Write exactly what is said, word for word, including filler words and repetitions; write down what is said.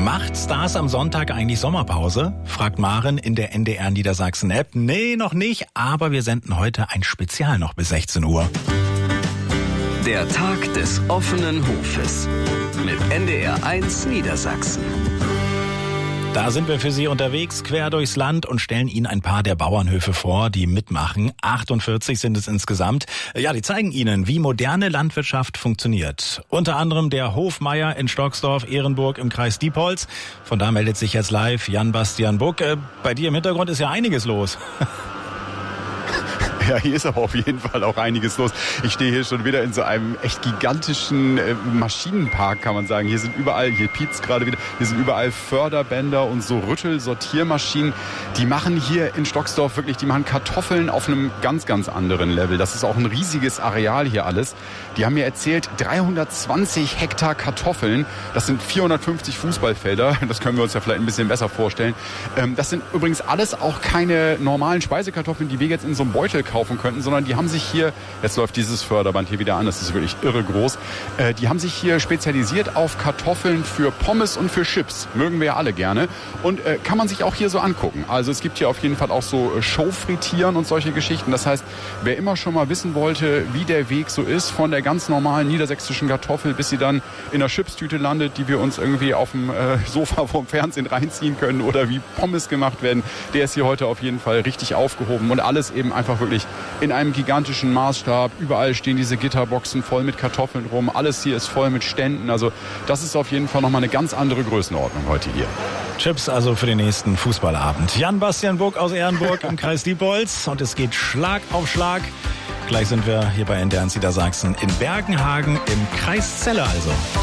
Macht Stars am Sonntag eigentlich Sommerpause? Fragt Maren in der N D R Niedersachsen-App. Nee, noch nicht, aber wir senden heute ein Spezial noch bis sechzehn Uhr. Der Tag des offenen Hofes mit N D R eins Niedersachsen. Da sind wir für Sie unterwegs, quer durchs Land und stellen Ihnen ein paar der Bauernhöfe vor, die mitmachen. achtundvierzig sind es insgesamt. Ja, die zeigen Ihnen, wie moderne Landwirtschaft funktioniert. Unter anderem der Hofmeier in Stocksdorf-Ehrenburg im Kreis Diepholz. Von da meldet sich jetzt live Jan-Bastian Buck. Äh, bei dir im Hintergrund ist ja einiges los. Ja, hier ist aber auf jeden Fall auch einiges los. Ich stehe hier schon wieder in so einem echt gigantischen äh, Maschinenpark, kann man sagen. Hier sind überall, hier piept's gerade wieder, hier sind überall Förderbänder und so Rüttel-Sortiermaschinen. Die machen hier in Stocksdorf wirklich, die machen Kartoffeln auf einem ganz, ganz anderen Level. Das ist auch ein riesiges Areal hier alles. Die haben mir erzählt, dreihundertzwanzig Hektar Kartoffeln. Das sind vierhundertfünfzig Fußballfelder. Das können wir uns ja vielleicht ein bisschen besser vorstellen. Ähm, das sind übrigens alles auch keine normalen Speisekartoffeln, die wir jetzt in so einem Beutel kaufen könnten, sondern die haben sich hier, jetzt läuft dieses Förderband hier wieder an, das ist wirklich irre groß, äh, die haben sich hier spezialisiert auf Kartoffeln für Pommes und für Chips. Mögen wir ja alle gerne. Und äh, kann man sich auch hier so angucken. Also es gibt hier auf jeden Fall auch so äh, Showfrittieren und solche Geschichten. Das heißt, wer immer schon mal wissen wollte, wie der Weg so ist, von der ganz normalen niedersächsischen Kartoffel, bis sie dann in der Chipstüte landet, die wir uns irgendwie auf dem äh, Sofa vorm Fernsehen reinziehen können, oder wie Pommes gemacht werden, der ist hier heute auf jeden Fall richtig aufgehoben. Und alles eben einfach wirklich in einem gigantischen Maßstab. Überall stehen diese Gitterboxen voll mit Kartoffeln rum. Alles hier ist voll mit Ständen. Also das ist auf jeden Fall nochmal eine ganz andere Größenordnung heute hier. Chips also für den nächsten Fußballabend. Jan-Bastian Buck aus Ehrenburg im Kreis Diepholz. Und es geht Schlag auf Schlag. Gleich sind wir hier bei N D R Niedersachsen in Bergenhagen im Kreis Celle also.